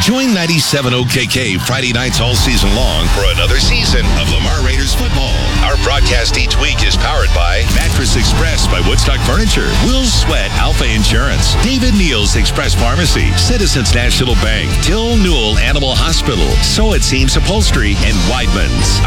Join 97 OKK Friday nights all season long for another season of Lamar Raiders football. Our broadcast each week is powered by Mattress Express by Woodstock Furniture, Will Sweat Alpha Insurance, David Neal's Express Pharmacy, Citizens National Bank, Till Newell Animal Hospital, So It Seems Upholstery, and Weidman's.